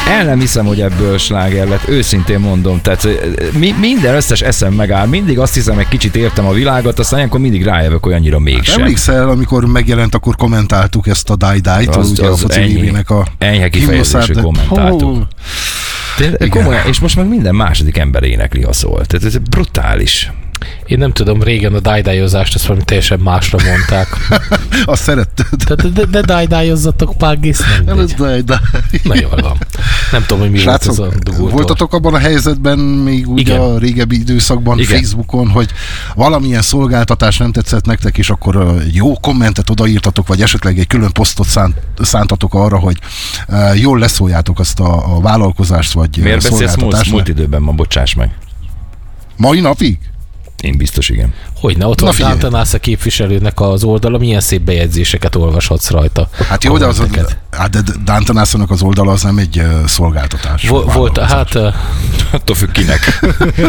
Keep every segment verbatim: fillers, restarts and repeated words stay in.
El nem hiszem, hogy ebből sláger lett, őszintén mondom. Tehát mi, minden összes eszem megáll, mindig azt hiszem, egy kicsit értem a világot, aztán ilyenkor mindig rájövök, hogy annyira mégsem. Hát emlékszel, amikor megjelent, akkor kommentáltuk ezt a Die Die-t, az, ugye az a foci évének a enyhe kifejezésű kommentáltuk. Oh. De, komolyan, és most meg minden második ember énekli a szólt. Tehát ez brutális. Én nem tudom, régen a dájdájozást azt valami teljesen másra mondták. Azt szeretted. De, de, de dájdájozzatok Pággis, nem ez die, die. Na jól van. Nem tudom, hogy mi Srácok, volt ez a dugultól. voltatok abban a helyzetben még ugye Igen. a régebbi időszakban Igen. Facebookon, hogy valamilyen szolgáltatás nem tetszett nektek, és akkor jó kommentet odaírtatok, vagy esetleg egy külön posztot szánt, szántatok arra, hogy uh, jól leszóljátok azt a, a vállalkozást, vagy miért szolgáltatást. beszélsz múlt, múlt időben ma, bocsáss meg. Mai napig? Én biztos, igen. Hogyne, ott Na van figyelj. Dántanásza képviselőnek az oldala, milyen szép bejegyzéseket olvashatsz rajta. Hát jó, de, az, Kommenteket. hát de Dántanászonak az oldala az nem egy uh, szolgáltatás. Vo- volt, hát... Uh, Attól függ kinek.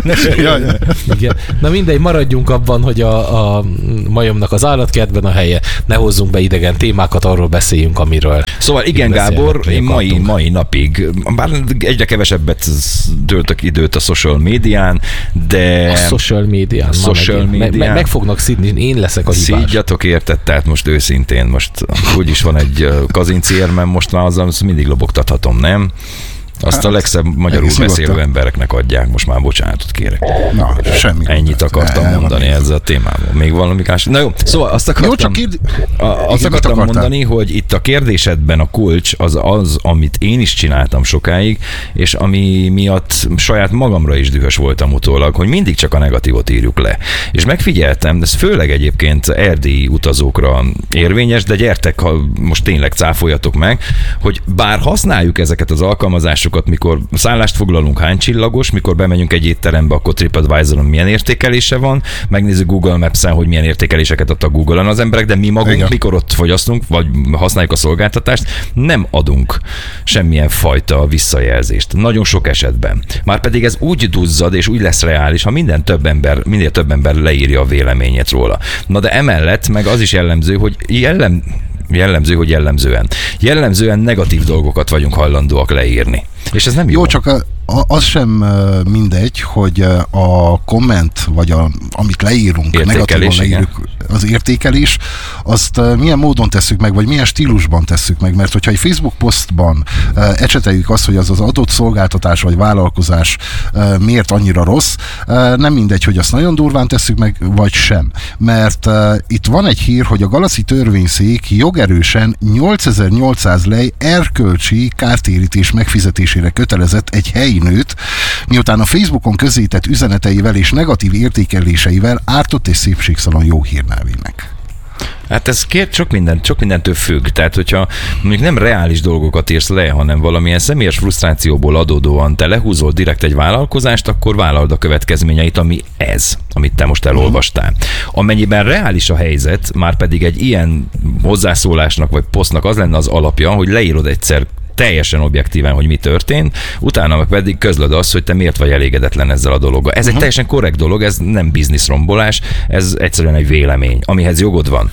ja, ja. igen. Na mindegy, maradjunk abban, hogy a, a majomnak az állatkertben a helye. Ne hozzunk be idegen témákat, arról beszéljünk, amiről. Szóval igen, Gábor, én mai, mai napig, bár egyre kevesebbet töltök időt a social médián, de... A social médián. Social meg, médián. meg, meg fognak szidni, én leszek a hibás. Szídjatok, érted? Tehát most őszintén, most úgyis van egy kazinci érmem, most már azzal mindig lobogtathatom, nem? Azt hát, a legszebb magyarul beszélő embereknek adják, most már bocsánatot kérek. Na, semmi. Ennyit akartam el, mondani ezzel a témával. Még valami más? Na jó, szóval azt akartam, jó, csak kérd... a, azt Igen, akartam mondani, hogy itt a kérdésedben a kulcs az az, amit én is csináltam sokáig, és ami miatt saját magamra is dühös voltam utólag, hogy mindig csak a negatívot írjuk le. És megfigyeltem, ez főleg egyébként erdélyi utazókra érvényes, de gyertek, ha most tényleg cáfoljatok meg, hogy bár használjuk ezeket az alkalmazásokat, mikor szállást foglalunk, hány csillagos, mikor bemegyünk egy étterembe, akkor TripAdvisoron milyen értékelése van, megnézzük Google Maps-en, hogy milyen értékeléseket adtak Google-on az emberek, de mi magunk, igen, mikor ott fogyasztunk, vagy használjuk a szolgáltatást, nem adunk semmilyen fajta visszajelzést. Nagyon sok esetben. Márpedig ez úgy duzzad, és úgy lesz reális, ha minden több ember, minél több ember leírja a véleményét róla. Na de emellett meg az is jellemző, hogy jellem Jellemző, hogy jellemzően. Jellemzően negatív dolgokat vagyunk hajlandóak leírni. És ez nem jó. Jó, csak a, a, az sem mindegy, hogy a komment, vagy a, amit leírunk, negatívan leírjuk, az értékelés, azt milyen módon tesszük meg, vagy milyen stílusban tesszük meg, mert hogyha egy Facebook posztban ecseteljük azt, hogy az az adott szolgáltatás, vagy vállalkozás miért annyira rossz, nem mindegy, hogy azt nagyon durván tesszük meg, vagy sem. Mert itt van egy hír, hogy a Galaszi törvényszék jogerősen nyolcezer-nyolcszáz lej erkölcsi kártérítés megfizetésére kötelezett egy helyi nőt, miután a Facebookon közzétett üzeneteivel és negatív értékeléseivel ártott egy szépségszalon jó hírnevének. Hát ez két, sok, minden, sok mindentől függ. Tehát, hogyha mondjuk nem reális dolgokat írsz le, hanem valamilyen személyes frusztrációból adódóan te lehúzol direkt egy vállalkozást, akkor vállald a következményeit, ami ez, amit te most elolvastál. Amennyiben reális a helyzet, már pedig egy ilyen hozzászólásnak vagy posztnak az lenne az alapja, hogy leírod egyszer teljesen objektíven, hogy mi történt, utána meg pedig közlöd azt, hogy te miért vagy elégedetlen ezzel a dologgal. Ez uh-huh. egy teljesen korrekt dolog, ez nem bizniszrombolás, ez egyszerűen egy vélemény, amihez jogod van.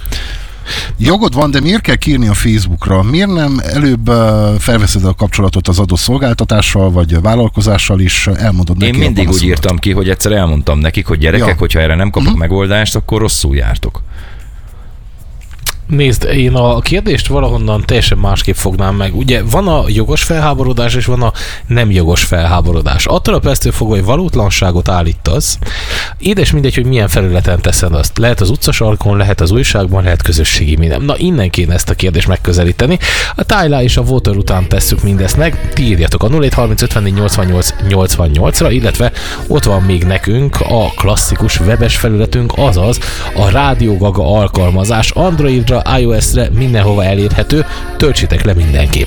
Jogod van, de miért kell kírni a Facebookra? Miért nem előbb uh, felveszed a kapcsolatot az adott szolgáltatással, vagy vállalkozással is, elmondod neki? Én mindig úgy írtam ki, hogy egyszer elmondtam nekik, hogy gyerekek, ja. hogyha erre nem kapok uh-huh. megoldást, akkor rosszul jártok. Nézd, én a kérdést valahonnan teljesen másképp fognám meg. Ugye van a jogos felháborodás, és van a nem jogos felháborodás. Attól a perctől fogva, hogy valótlanságot állítasz, édes mindegy, hogy milyen felületen teszed azt. Lehet az utcasarkon, lehet az újságban, lehet közösségi minden. Na, innen kéne ezt a kérdést megközelíteni. A Tyler és a Water után tesszük mindezt meg. Ti írjatok a nulla hét harminc ötvennégy nyolcvannyolc nyolcvannyolcra, illetve ott van még nekünk a klasszikus webes felületünk, azaz a Rádió Gaga alkalmazás Androidra, iOS-re mindenhova elérhető, töltsétek le mindenképp.